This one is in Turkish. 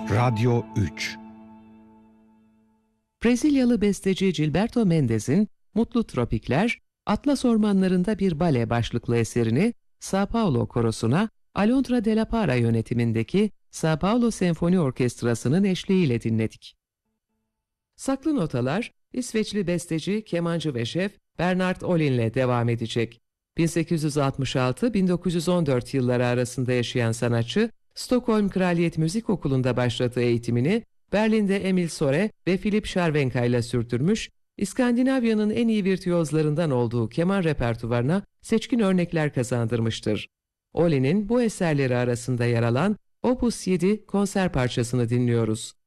Radyo 3. Brezilyalı besteci Gilberto Mendes'in Mutlu Tropikler, Atlas Ormanlarında bir Bale başlıklı eserini São Paulo Korosu'na Alondra de la Parra yönetimindeki São Paulo Senfoni Orkestrası'nın eşliğiyle dinledik. Saklı Notalar, İsveçli besteci, kemancı ve şef Bernard Olin'le devam edecek. 1866-1914 yılları arasında yaşayan sanatçı, Stockholm Kraliyet Müzik Okulu'nda başladığı eğitimini Berlin'de Emil Sore ve Philip Scharwenka ile sürdürmüş, İskandinavya'nın en iyi virtüözlerinden olduğu keman repertuvarına seçkin örnekler kazandırmıştır. Olin'in bu eserleri arasında yer alan Opus 7 konser parçasını dinliyoruz.